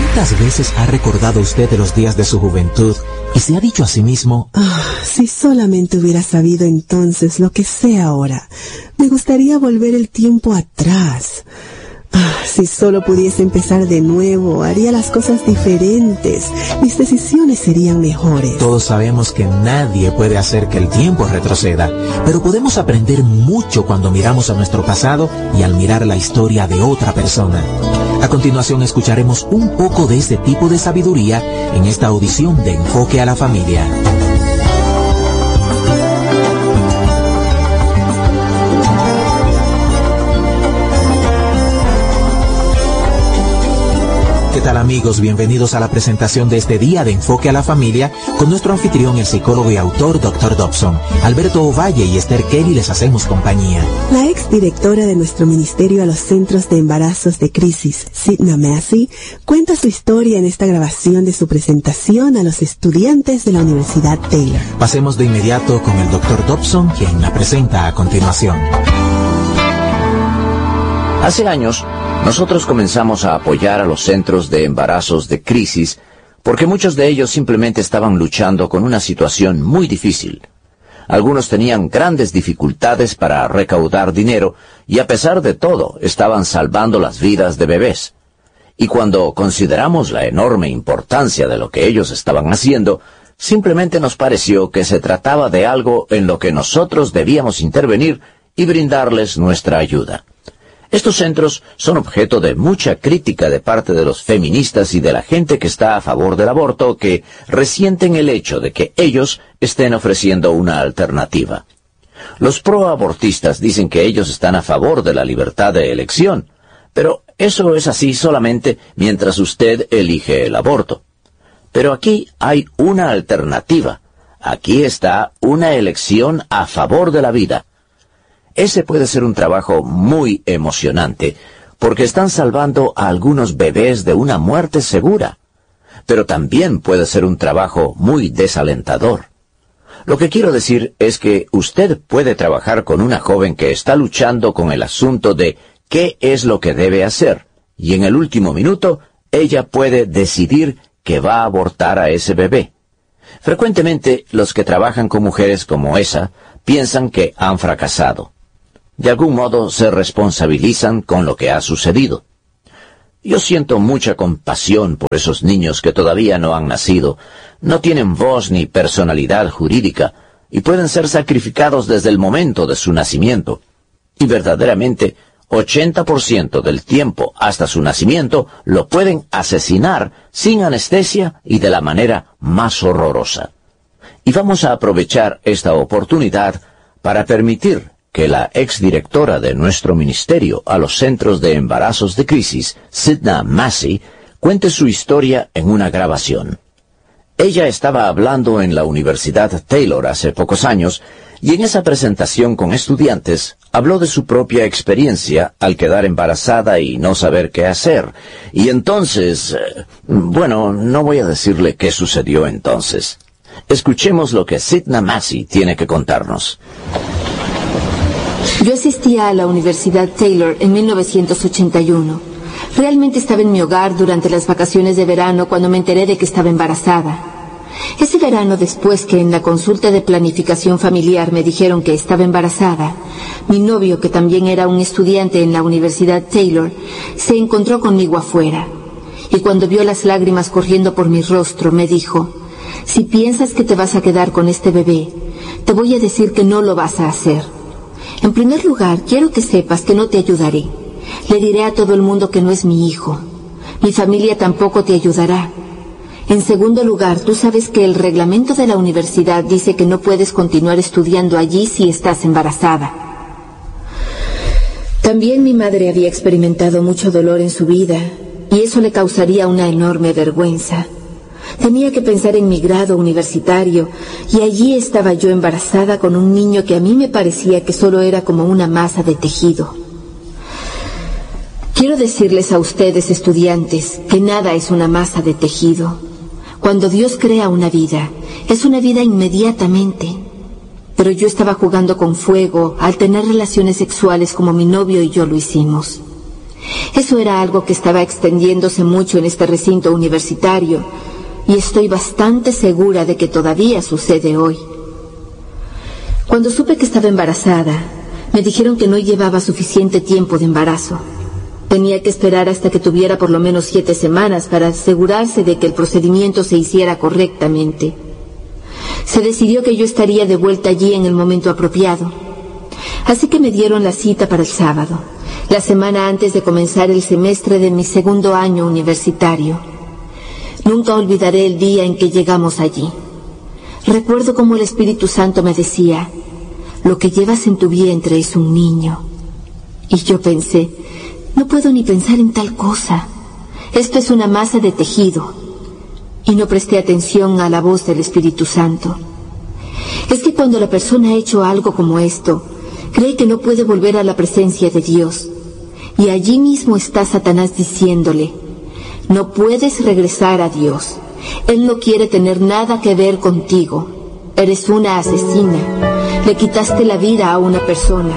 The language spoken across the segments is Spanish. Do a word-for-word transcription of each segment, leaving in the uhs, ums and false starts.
¿Cuántas veces ha recordado usted de los días de su juventud y se ha dicho a sí mismo: ah, si solamente hubiera sabido entonces lo que sé ahora, me gustaría volver el tiempo atrás? Ah, si solo pudiese empezar de nuevo, haría las cosas diferentes, mis decisiones serían mejores. Todos sabemos que nadie puede hacer que el tiempo retroceda, pero podemos aprender mucho cuando miramos a nuestro pasado y al mirar la historia de otra persona. A continuación escucharemos un poco de este tipo de sabiduría en esta audición de Enfoque a la Familia. ¿Qué tal, amigos? Bienvenidos a la presentación de este día de Enfoque a la Familia con nuestro anfitrión, el psicólogo y autor doctor Dobson. Alberto Ovalle y Esther Kelly les hacemos compañía. La exdirectora de nuestro ministerio a los centros de embarazos de crisis, Sidna Massey, cuenta su historia en esta grabación de su presentación a los estudiantes de la Universidad Taylor. Pasemos de inmediato con el doctor Dobson, quien la presenta a continuación. Hace años, nosotros comenzamos a apoyar a los centros de embarazos de crisis porque muchos de ellos simplemente estaban luchando con una situación muy difícil. Algunos tenían grandes dificultades para recaudar dinero y a pesar de todo estaban salvando las vidas de bebés. Y cuando consideramos la enorme importancia de lo que ellos estaban haciendo, simplemente nos pareció que se trataba de algo en lo que nosotros debíamos intervenir y brindarles nuestra ayuda. Estos centros son objeto de mucha crítica de parte de los feministas y de la gente que está a favor del aborto, que resienten el hecho de que ellos estén ofreciendo una alternativa. Los proabortistas dicen que ellos están a favor de la libertad de elección, pero eso es así solamente mientras usted elige el aborto. Pero aquí hay una alternativa. Aquí está una elección a favor de la vida. Ese puede ser un trabajo muy emocionante, porque están salvando a algunos bebés de una muerte segura. Pero también puede ser un trabajo muy desalentador. Lo que quiero decir es que usted puede trabajar con una joven que está luchando con el asunto de qué es lo que debe hacer, y en el último minuto, ella puede decidir que va a abortar a ese bebé. Frecuentemente, los que trabajan con mujeres como esa piensan que han fracasado. De algún modo se responsabilizan con lo que ha sucedido. Yo siento mucha compasión por esos niños que todavía no han nacido, no tienen voz ni personalidad jurídica, y pueden ser sacrificados desde el momento de su nacimiento. Y verdaderamente, ochenta por ciento del tiempo hasta su nacimiento lo pueden asesinar sin anestesia y de la manera más horrorosa. Y vamos a aprovechar esta oportunidad para permitir que la exdirectora de nuestro ministerio a los centros de embarazos de crisis, Sidna Massey, cuente su historia en una grabación. Ella estaba hablando en la Universidad Taylor hace pocos años, y en esa presentación con estudiantes habló de su propia experiencia al quedar embarazada y no saber qué hacer. Y entonces, eh, bueno, no voy a decirle qué sucedió entonces. Escuchemos lo que Sidna Massey tiene que contarnos. Yo asistía a la Universidad Taylor en mil novecientos ochenta y uno. Realmente estaba en mi hogar durante las vacaciones de verano cuando me enteré de que estaba embarazada. Ese verano, después que en la consulta de planificación familiar me dijeron que estaba embarazada, mi novio, que también era un estudiante en la Universidad Taylor, se encontró conmigo afuera. Y cuando vio las lágrimas corriendo por mi rostro, me dijo: si piensas que te vas a quedar con este bebé, te voy a decir que no lo vas a hacer. En primer lugar, quiero que sepas que no te ayudaré. Le diré a todo el mundo que no es mi hijo. Mi familia tampoco te ayudará. En segundo lugar, tú sabes que el reglamento de la universidad dice que no puedes continuar estudiando allí si estás embarazada. También mi madre había experimentado mucho dolor en su vida, y eso le causaría una enorme vergüenza. Tenía que pensar en mi grado universitario, y allí estaba yo embarazada con un niño que a mí me parecía que solo era como una masa de tejido. Quiero decirles a ustedes, estudiantes, que nada es una masa de tejido. Cuando Dios crea una vida, es una vida inmediatamente. Pero yo estaba jugando con fuego al tener relaciones sexuales como mi novio y yo lo hicimos. Eso era algo que estaba extendiéndose mucho en este recinto universitario, y estoy bastante segura de que todavía sucede hoy. Cuando supe que estaba embarazada, me dijeron que no llevaba suficiente tiempo de embarazo. Tenía que esperar hasta que tuviera por lo menos siete semanas para asegurarse de que el procedimiento se hiciera correctamente. Se decidió que yo estaría de vuelta allí en el momento apropiado. Así que me dieron la cita para el sábado, la semana antes de comenzar el semestre de mi segundo año universitario. Nunca olvidaré el día en que llegamos allí. Recuerdo cómo el Espíritu Santo me decía: lo que llevas en tu vientre es un niño. Y yo pensé, no puedo ni pensar en tal cosa. Esto es una masa de tejido. Y no presté atención a la voz del Espíritu Santo. Es que cuando la persona ha hecho algo como esto, cree que no puede volver a la presencia de Dios. Y allí mismo está Satanás diciéndole: no puedes regresar a Dios. Él no quiere tener nada que ver contigo. Eres una asesina. Le quitaste la vida a una persona.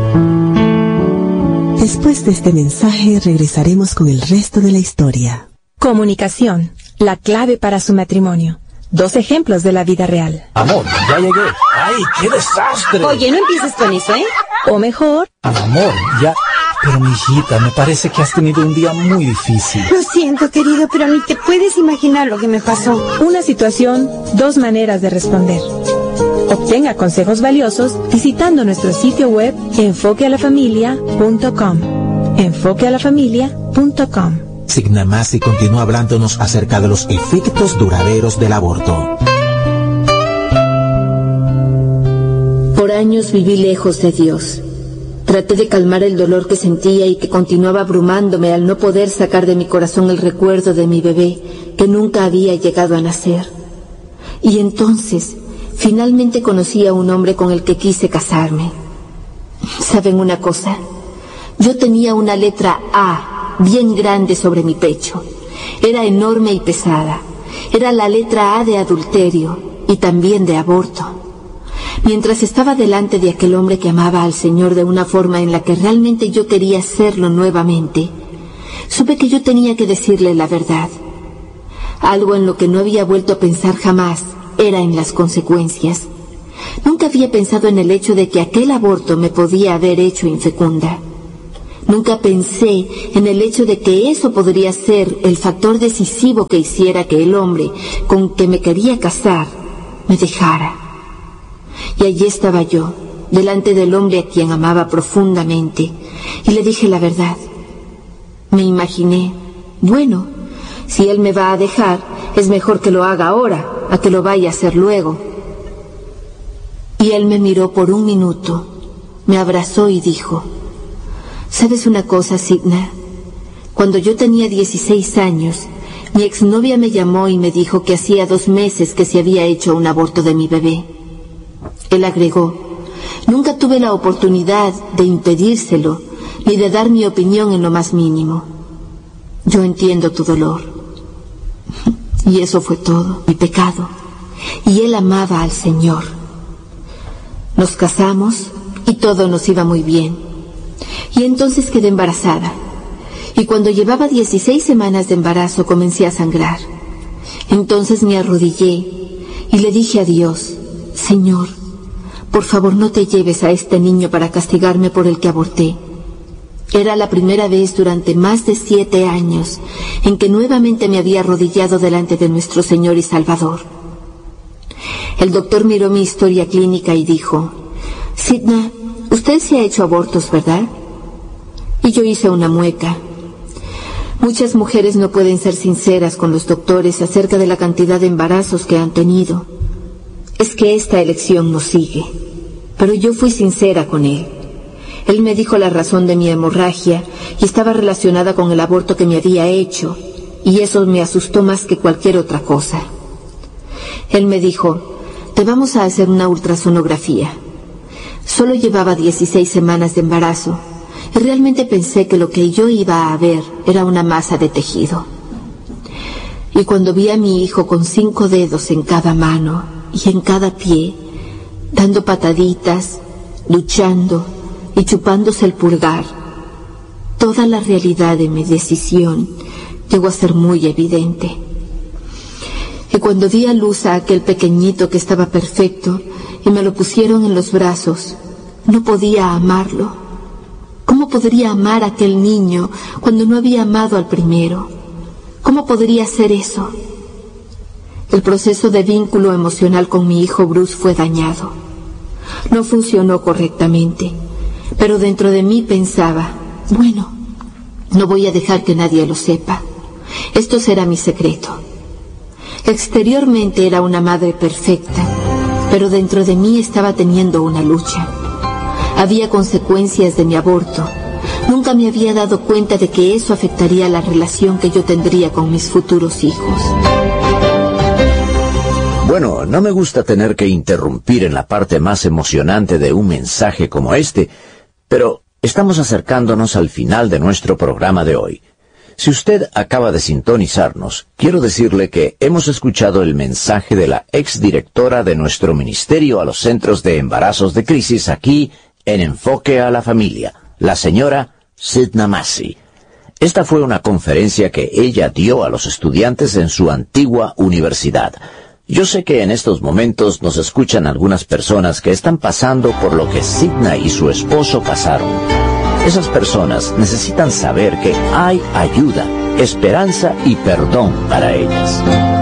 Después de este mensaje regresaremos con el resto de la historia. Comunicación, la clave para su matrimonio. Dos ejemplos de la vida real. Amor, ya llegué. ¡Ay, qué desastre! Oye, no empieces con eso, ¿eh? O mejor... Amor, ya... Pero, mijita, me parece que has tenido un día muy difícil. Lo siento, querido, pero ni te puedes imaginar lo que me pasó. Una situación, dos maneras de responder. Obtenga consejos valiosos visitando nuestro sitio web enfoque a la familia punto com. enfoque a la familia punto com. Signa Massey continúa hablándonos acerca de los efectos duraderos del aborto. Por años viví lejos de Dios. Traté de calmar el dolor que sentía y que continuaba abrumándome al no poder sacar de mi corazón el recuerdo de mi bebé que nunca había llegado a nacer. Y entonces, finalmente conocí a un hombre con el que quise casarme. ¿Saben una cosa? Yo tenía una letra A bien grande sobre mi pecho. Era enorme y pesada. Era la letra A de adulterio y también de aborto. Mientras estaba delante de aquel hombre que amaba al Señor de una forma en la que realmente yo quería hacerlo nuevamente, supe que yo tenía que decirle la verdad. Algo en lo que no había vuelto a pensar jamás era en las consecuencias. Nunca había pensado en el hecho de que aquel aborto me podía haber hecho infecunda. Nunca pensé en el hecho de que eso podría ser el factor decisivo que hiciera que el hombre con que me quería casar me dejara. Y allí estaba yo, delante del hombre a quien amaba profundamente, y le dije la verdad. Me imaginé, bueno, si él me va a dejar, es mejor que lo haga ahora, a que lo vaya a hacer luego. Y él me miró por un minuto, me abrazó y dijo: ¿sabes una cosa, Signa? Cuando yo tenía dieciséis años, mi exnovia me llamó y me dijo que hacía dos meses que se había hecho un aborto de mi bebé. Él agregó: nunca tuve la oportunidad de impedírselo, ni de dar mi opinión en lo más mínimo. Yo entiendo tu dolor. Y eso fue todo, mi pecado. Y él amaba al Señor. Nos casamos y todo nos iba muy bien. Y entonces quedé embarazada. Y cuando llevaba dieciséis semanas de embarazo comencé a sangrar. Entonces me arrodillé y le dije a Dios: Señor, por favor no te lleves a este niño para castigarme por el que aborté. Era la primera vez durante más de siete años en que nuevamente me había arrodillado delante de nuestro Señor y Salvador. El doctor miró mi historia clínica y dijo: Signa, usted se ha hecho abortos, ¿verdad? Y yo hice una mueca. Muchas mujeres no pueden ser sinceras con los doctores acerca de la cantidad de embarazos que han tenido. Es que esta elección nos sigue. Pero yo fui sincera con él. Él me dijo la razón de mi hemorragia y estaba relacionada con el aborto que me había hecho, y eso me asustó más que cualquier otra cosa. Él me dijo: te vamos a hacer una ultrasonografía. Solo llevaba dieciséis semanas de embarazo, y realmente pensé que lo que yo iba a ver era una masa de tejido. Y cuando vi a mi hijo con cinco dedos en cada mano y en cada pie, dando pataditas, luchando y chupándose el pulgar, toda la realidad de mi decisión llegó a ser muy evidente. Y cuando di a luz a aquel pequeñito que estaba perfecto y me lo pusieron en los brazos, no podía amarlo. ¿Cómo podría amar a aquel niño cuando no había amado al primero? ¿Cómo podría hacer eso? El proceso de vínculo emocional con mi hijo Bruce fue dañado. No funcionó correctamente, pero dentro de mí pensaba, bueno, no voy a dejar que nadie lo sepa. Esto será mi secreto. Exteriormente era una madre perfecta, pero dentro de mí estaba teniendo una lucha. Había consecuencias de mi aborto. Nunca me había dado cuenta de que eso afectaría la relación que yo tendría con mis futuros hijos. Bueno, no me gusta tener que interrumpir en la parte más emocionante de un mensaje como este, pero estamos acercándonos al final de nuestro programa de hoy. Si usted acaba de sintonizarnos, quiero decirle que hemos escuchado el mensaje de la exdirectora de nuestro ministerio a los centros de embarazos de crisis aquí en Enfoque a la Familia, la señora Sidna Massey. Esta fue una conferencia que ella dio a los estudiantes en su antigua universidad. Yo sé que en estos momentos nos escuchan algunas personas que están pasando por lo que Sidna y su esposo pasaron. Esas personas necesitan saber que hay ayuda, esperanza y perdón para ellas.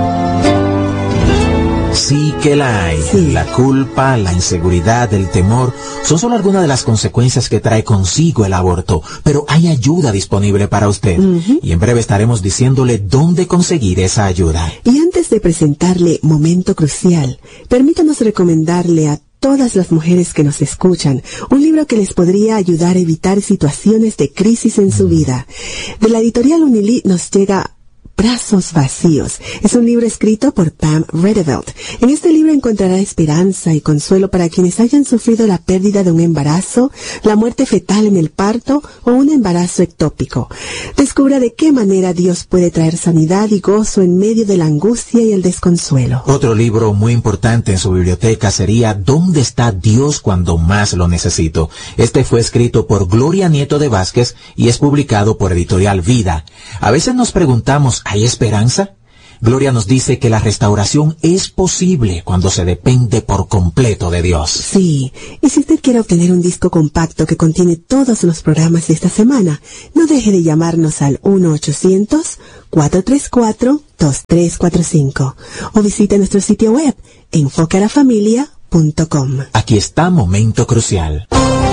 Sí que la hay. Sí. La culpa, la inseguridad, el temor son solo algunas de las consecuencias que trae consigo el aborto, pero hay ayuda disponible para usted. Uh-huh. Y en breve estaremos diciéndole dónde conseguir esa ayuda. Y antes de presentarle Momento Crucial, permítanos recomendarle a todas las mujeres que nos escuchan un libro que les podría ayudar a evitar situaciones de crisis en su vida. De la editorial Unili nos llega Brazos Vacíos. Es un libro escrito por Pam Redevelt. En este libro encontrará esperanza y consuelo para quienes hayan sufrido la pérdida de un embarazo, la muerte fetal en el parto o un embarazo ectópico. Descubra de qué manera Dios puede traer sanidad y gozo en medio de la angustia y el desconsuelo. Otro libro muy importante en su biblioteca sería ¿Dónde está Dios cuando más lo necesito? Este fue escrito por Gloria Nieto de Vázquez y es publicado por Editorial Vida. A veces nos preguntamos, ¿hay esperanza? Gloria nos dice que la restauración es posible cuando se depende por completo de Dios. Sí, y si usted quiere obtener un disco compacto que contiene todos los programas de esta semana, no deje de llamarnos al uno ochocientos, cuatro tres cuatro, dos tres cuatro cinco o visite nuestro sitio web enfoque a la familia punto com. Aquí está Momento Crucial.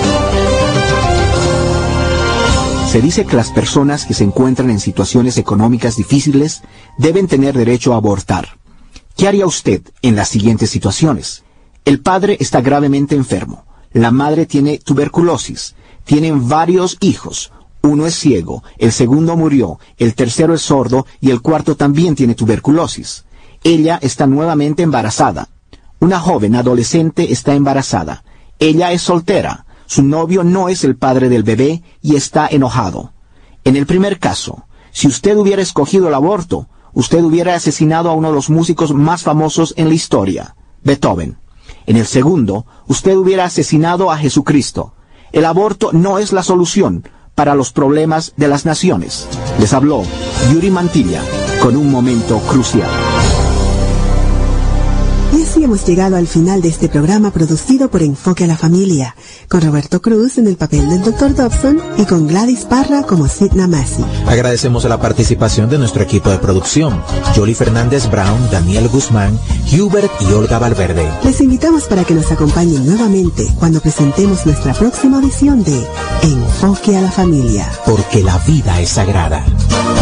Se dice que las personas que se encuentran en situaciones económicas difíciles deben tener derecho a abortar. ¿Qué haría usted en las siguientes situaciones? El padre está gravemente enfermo. La madre tiene tuberculosis. Tienen varios hijos. Uno es ciego, el segundo murió, el tercero es sordo y el cuarto también tiene tuberculosis. Ella está nuevamente embarazada. Una joven adolescente está embarazada. Ella es soltera. Su novio no es el padre del bebé y está enojado. En el primer caso, si usted hubiera escogido el aborto, usted hubiera asesinado a uno de los músicos más famosos en la historia, Beethoven. En el segundo, usted hubiera asesinado a Jesucristo. El aborto no es la solución para los problemas de las naciones. Les habló Yuri Mantilla con un momento crucial. Y así hemos llegado al final de este programa producido por Enfoque a la Familia, con Roberto Cruz en el papel del doctor Dobson y con Gladys Parra como Sidna Massey. Agradecemos la participación de nuestro equipo de producción, Jolie Fernández Brown, Daniel Guzmán, Hubert y Olga Valverde. Les invitamos para que nos acompañen nuevamente cuando presentemos nuestra próxima edición de Enfoque a la Familia. Porque la vida es sagrada.